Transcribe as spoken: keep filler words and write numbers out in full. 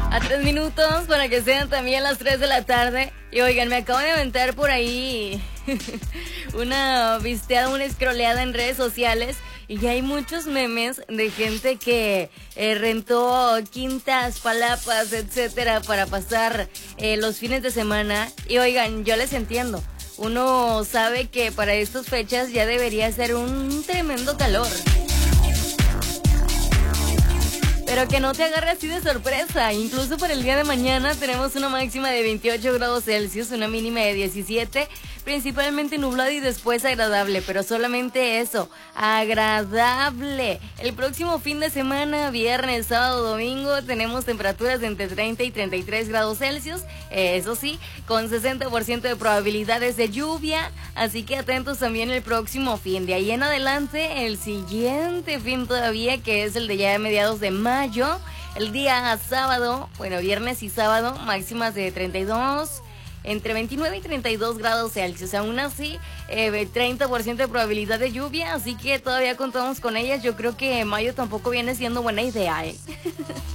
A tres minutos para que sean también las tres de la tarde. Y oigan, me acabo de aventar por ahí una visteada, una scrolleada en redes sociales. Y ya hay muchos memes de gente que eh, rentó quintas, palapas, etcétera, para pasar eh, los fines de semana. Y oigan, yo les entiendo. Uno sabe que para estas fechas ya debería ser un tremendo calor. Pero que no te agarre así de sorpresa. Incluso para el día de mañana tenemos una máxima de veintiocho grados Celsius, una mínima de diecisiete, principalmente nublado y después agradable, pero solamente eso, agradable. El próximo fin de semana, viernes, sábado, domingo, tenemos temperaturas de entre treinta y treinta y tres grados Celsius, eh, eso sí, con sesenta por ciento de probabilidades de lluvia, así que atentos también el próximo fin. De ahí en adelante, el siguiente fin todavía, que es el de ya mediados de mayo. El día sábado, bueno, viernes y sábado, máximas de treinta y dos, entre veintinueve y treinta y dos grados Celsius. Aún así, eh, treinta por ciento de probabilidad de lluvia, así que todavía contamos con ellas. Yo creo que mayo tampoco viene siendo buena idea, ¿eh?